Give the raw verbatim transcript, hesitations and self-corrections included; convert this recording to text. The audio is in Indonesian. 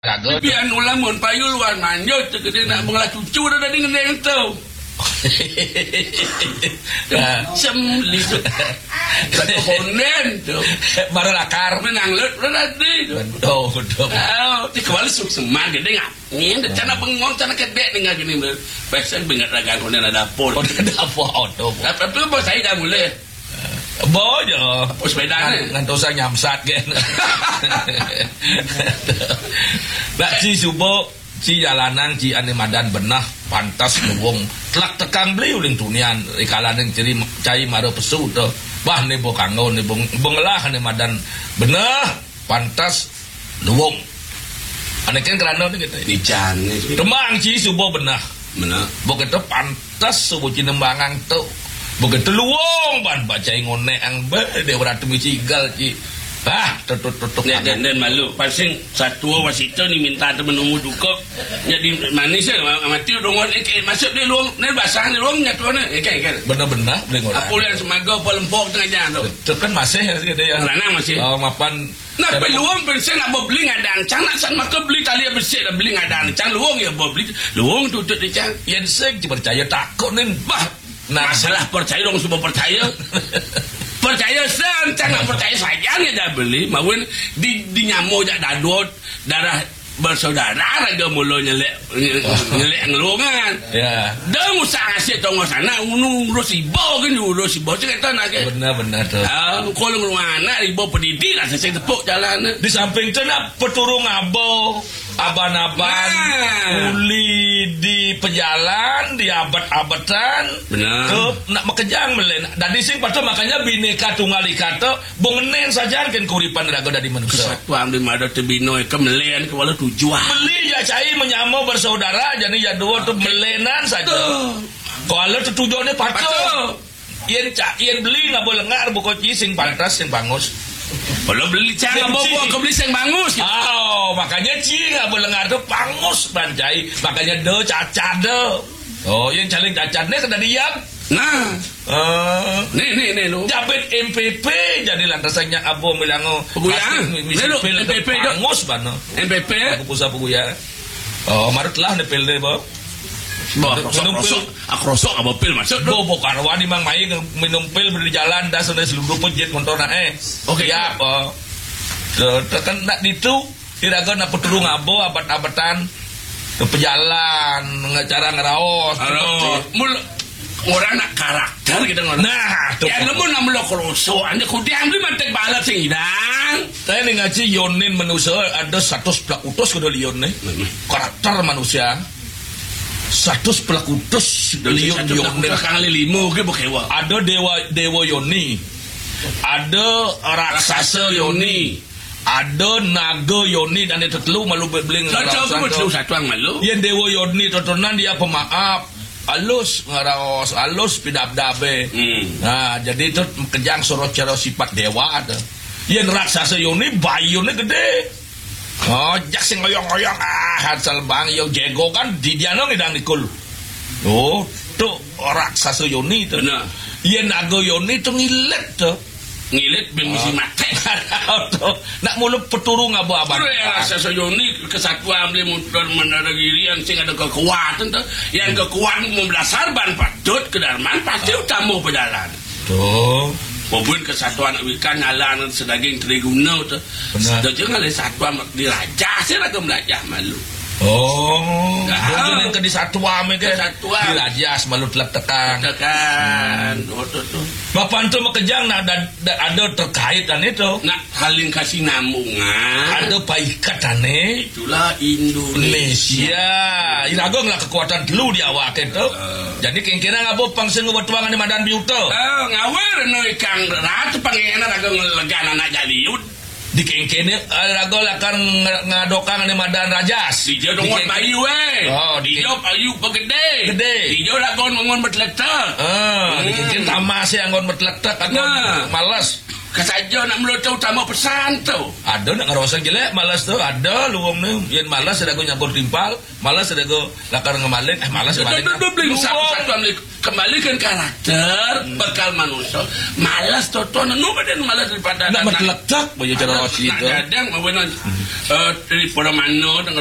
Raga. Biar ulang mun payu luar manjo tu gede nak mengelah cucu dah dari ngendeng tu. Semli tu. Satu konen tu. Baru lakar. Menang lut berarti tu. Oh, betul. Oh, di kepala suk semang gede ngap. Ni ada cana bengong cana kedek dengan gini ber. Pasal bengat raga konen ada dapur. Oh, ada apa auto. Apa tu bos saya dah mulai. Bojo, pos sepeda ni. Ngan dosa nyamsat kan. Nak ci subo, ci jalanan, ci ane madan benah pantas nuwung. Telak tekang beli uling tunian ikalan yang ciri cai maro pesu tu. Bah ni bokango ni bong bonglah ane madan benah pantas nuwung. Ane kan kerana ni kita. Dijan ni. Temang ci subo benah. Benah. Begitu pantas subo cinembangang tu. Begitu luang ban baca ngone ang be de ratu micigal ci ah tutuk-tutuk dan dan malu pasing satu wasito ni minta temen umur duka jadi manis lah mati dongon eh masuk dia luang ni basah ni luang nyatu ni eh kan benar-benar dengar apa yang semaga apa lempok tengah jalan tu tu kan masih gitu ya ranang masih oh mapan nak peluang pensen nak beli ngadang cang nak san maka beli tali bersih dah beli ngadang cang luang ya beli luang tutup di cang yang sing percaya takut ni bah nah, masalah percaya dong semua percaya percaya sen jangan percaya saja ni dah beli mawin di di nyamo jak dadot darah bersaudara raga mulo nyelek nyelek ngelungan ya dah musah ngasih tonggo sana unu urus ibo kan urus ibo cakap tak nak benar-benar tu ah kalau ngeluana ibo pendidik lah saya tepuk jalan di samping tu nak peturung abo aban-aban nah. Uli di pejalan di abad-abadan benar tu nak makejang melen dan di sing patut makanya bineka tunggal ika tu bongenen saja kan kuripan raga dari manusia kesatuan di mana tebino ke melen ke wala tujuan beli ya cai menyamo bersaudara jadi ya dua tu melenan saja kalau tu tujuannya patut yen cak yen beli nggak boleh ngar buko sing pantas sing bangus. Kalau beli cang bawa kau beli yang bangus. Oh, makanya ci nggak boleh ngar tu bangus banjai. Makanya de cacat de. Oh, yang caling cacatnya kena diam. Nah, uh, nih nih nih lo. Jabet M P P jadi lantasanya abo milango. Peguya. Nih lo M P P bangus bano. M P P. Aku pusat peguya. Oh, marut lah ne pil de bo. Bah, rosok, aku rosok apa pil masuk tu? Bo karwani mang mai minum pil berdiri jalan dah sudah seluruh pejit motor nak eh. Okey ya apa? Tekan nak ditu tidak kau nak peturung abo abad-abatan ke pejalan ngacara ngeraos. Mul orang nak karakter kita ngorang. Nah, tu. Ya lemu nak melok rosok, anda kau diam beli mantek balap sing hidang. Saya ni ngaji Yonin manusia ada satu pelak utus kuda lion ni. Karakter manusia. Satu pelaku utus lion Yonin kang limo ke bokewa. Ada dewa dewa Yoni. Ada raksasa Yoni. Ada naga Yoni dan itu telu malu beling ngaraos. Satu betul satu ang malu. Yang dewa Yoni totonan dia pemaaf. Alus ngaraos, alus pidabdabe. Hmm. Nah, jadi itu kejang soro-cero sifat dewa ada. Yang raksasa Yoni bayune gede. Oh, jak sing ngoyong-ngoyong ah hansal bang yo jego kan di diano ngidang dikul. Oh, tuh raksasa Yoni tu. Benar. Yen naga Yoni tu ngilet tu. Ngilet bemisi mate. Nak mulu peturung abo-abo. Raksasa Yoni kesatuan beli mundur menara girian sing ada kekuatan tu. Yang kekuatan mendasar ban patut kedarman pasti utamu pejalan. Tuh. Walaupun kesatuan ikan ngalan sedaging triguna tu. Benar. Jangan ada satuan dirajah saya nak melajah malu. Oh, nah, ke di satuan ke satuan dirajah malu telak tekan. Tekan. Hmm. Oh tu tu. Bapak tu makejang nak ada, ada terkait dan itu. Nak haling kasih namungan. Ada paikatan ni. Itulah Indonesia. Irago nglah kekuatan dulu di awak itu. Uh. Jadi kira-kira ngabo pangsengu bertuangan di madan biuto. Oh, ngawer no ikang ratu pangena rago ngelegan anak jaliud. Di kengkene rago akan ngadokang ni madan rajas. Di jauh dongon bayu eh. Oh, di jauh bayu pegede. Gede. Di jauh lagon ngon berteletak. Ah, di kengkene tamas yang ngon berteletak aku malas. Kasaja nak melotau utama pesan tu. Ada nak ngerosak jelek, malas tu. Ada luang ni, yang malas ada go nyampur timpal, malas ada go lakar ngemalin, eh malas ngemalin. Duduk beli satu-satu kembalikan karakter bekal manusia. Malas tonton, nu badan malas daripada nak berletak, banyak cara rosi itu. Nak gadang, mawen eh daripada mana